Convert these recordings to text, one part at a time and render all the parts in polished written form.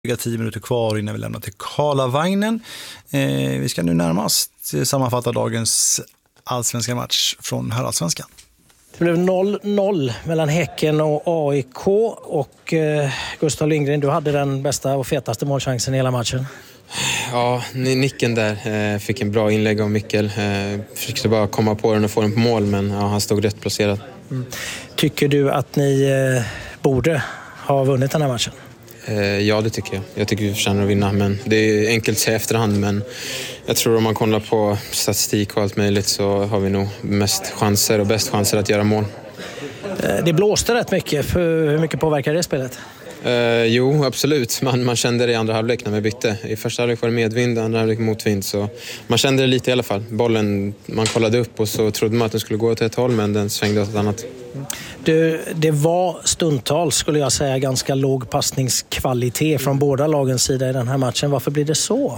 10 minuter kvar innan vi lämnar till Karlavagnen. Vi ska nu närmast sammanfatta dagens allsvenska match från herrallsvenskan. Det blev 0-0 mellan Häcken och AIK och Gustav Lindgren, du hade den bästa och fetaste målchansen i hela matchen. Ja, nicken där. Fick en bra inlägg av Mikkel. Försökte bara komma på den och få den på mål, men ja, han stod rätt placerad. Tycker du att ni borde ha vunnit den här matchen? Ja, det tycker jag. Jag tycker vi förtjänar att vinna, men det är enkelt att säga efterhand. Men jag tror om man kollar på statistik och allt möjligt så har vi nog mest chanser och bäst chanser att göra mål. Det blåste rätt mycket. Hur mycket påverkar det spelet? Jo, absolut. Man kände det i andra halvlek när vi bytte. I första halvlek var det medvind, andra halvlek motvind. Så man kände det lite i alla fall. Bollen, man kollade upp och så trodde man att den skulle gå åt ett håll, men den svängde åt ett annat. Det var stundtals, skulle jag säga, ganska låg passningskvalitet från båda lagens sida i den här matchen. Varför blir det så?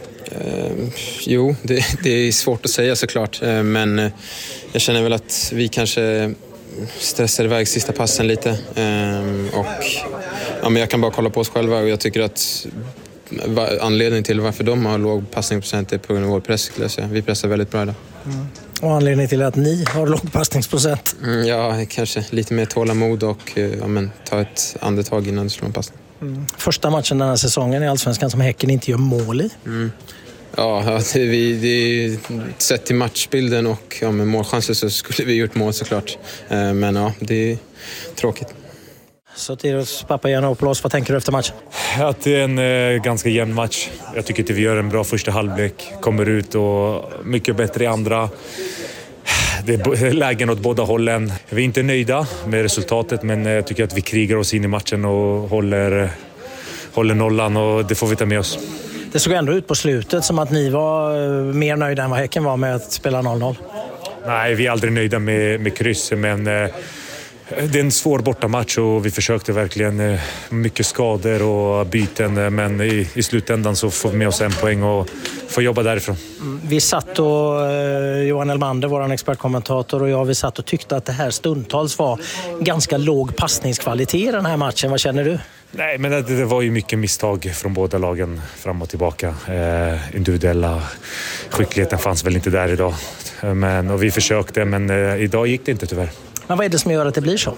Jo, det är svårt att säga såklart. Men jag känner väl att vi kanske stressar iväg sista passen lite. Och ja, men jag kan bara kolla på oss själva och jag tycker att anledningen till varför de har låg passningsprocent är på grund av vår press. Vi pressar väldigt bra idag. Och anledningen till att ni har låg passningsprocent? Ja, kanske lite mer tålamod och ta ett andetag innan du slår en passning. Första matchen den här säsongen i Allsvenskan som Häcken inte gör mål i. Ja, det är sett till matchbilden och med målchanser så skulle vi gjort mål såklart. Men ja, det är tråkigt. Sotiros Papagiannopoulos, vad tänker du efter matchen? Att det är en ganska jämn match. Jag tycker att vi gör en bra första halvlek. Kommer ut och mycket bättre i andra. Det är lägen åt båda hållen. Vi är inte nöjda med resultatet, men jag tycker att vi krigar oss in i matchen och håller nollan, och det får vi ta med oss. Det såg ändå ut på slutet som att ni var mer nöjda än vad Häcken var med att spela 0-0. Nej, vi är aldrig nöjda med kryss, men det är en svår bortamatch och vi försökte verkligen mycket skador och byten, men i slutändan så får vi med oss en poäng och får jobba därifrån. Vi satt och Johan Elmander, vår expertkommentator, och jag, vi satt och tyckte att det här stundtals var ganska låg passningskvalitet i den här matchen. Vad känner du? Nej, men det var ju mycket misstag från båda lagen fram och tillbaka. Individuella skickligheten fanns väl inte där idag. Och vi försökte, men idag gick det inte tyvärr. Men vad är det som gör att det blir så?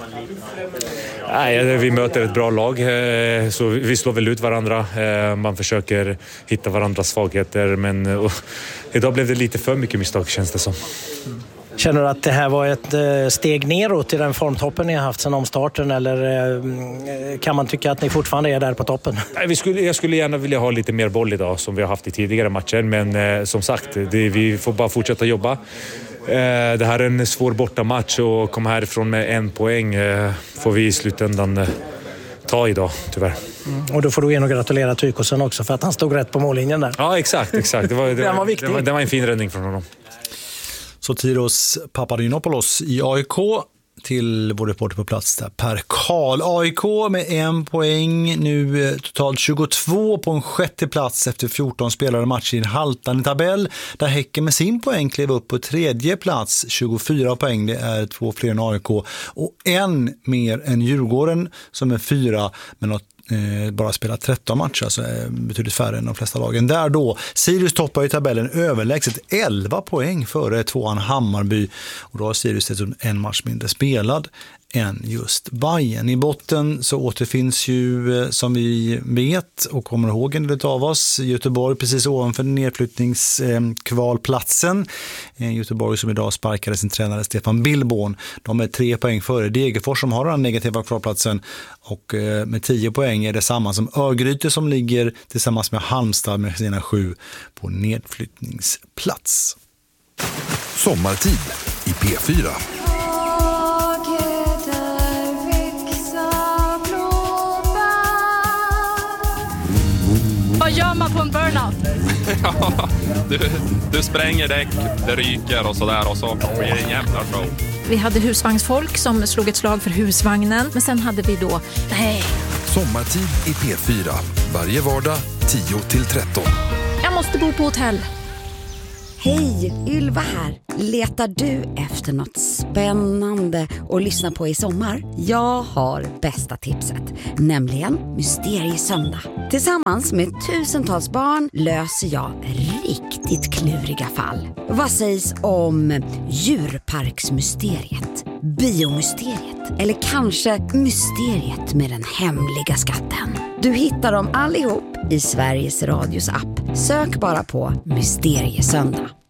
Nej, vi möter ett bra lag, så vi slår väl ut varandra. Man försöker hitta varandras svagheter, men idag blev det lite för mycket misstag, känns det som. Känner du att det här var ett steg neråt i den formtoppen ni har haft sedan omstarten, eller kan man tycka att ni fortfarande är där på toppen? Nej, jag skulle gärna vilja ha lite mer boll idag som vi har haft i tidigare matcher, men som sagt, vi får bara fortsätta jobba. Det här är en svår bortamatch och komma härifrån med 1 poäng får vi i slutändan ta idag, tyvärr. Och då får du nog gratulera Tykosen också för att han stod rätt på mållinjen där. Ja, exakt. Det var viktigt. Det var en fin räddning från honom. Sotiros Papagiannopoulos i AIK till vår reporter på plats där, Per Karl. AIK med 1 poäng, nu totalt 22 på en 6:e plats efter 14 spelade matcher i en haltande tabell, där Häcken med sin poäng klev upp på 3:e plats, 24 poäng, det är 2 fler än AIK och 1 mer än Djurgården som är 4 men bara spelat 13 matcher, alltså betydligt färre än de flesta lagen. Där då, Sirius toppar i tabellen överlägset 11 poäng före 2:an Hammarby, och då har Sirius en match mindre spelad än just Bayern. I botten så återfinns ju, som vi vet och kommer ihåg en del av oss, Göteborg precis ovanför nedflyttningskvalplatsen. Göteborg som idag sparkade sin tränare Stefan Billborn. De är 3 poäng före Degerfors som har den negativa kvalplatsen, och med 10 poäng är det samma som Örgryte som ligger tillsammans med Halmstad med sina 7 på nedflyttningsplats. Sommartid i P4. Vad gör man på en burnout? Ja, du spränger däck, det ryker och sådär, och så blir det en jävla show. Vi hade husvagnsfolk som slog ett slag för husvagnen, men sen hade vi då... Sommartid i P4. Varje vardag 10-13. Jag måste bo på hotell. Hej, Ylva här. Letar du efter något spännande att lyssna på i sommar? Jag har bästa tipset, nämligen Mysteriesöndag. Tillsammans med tusentals barn löser jag riktigt kluriga fall. Vad sägs om djurparksmysteriet, biomysteriet eller kanske mysteriet med den hemliga skatten? Du hittar dem allihop i Sveriges Radios app. Sök bara på Mysteriesöndag.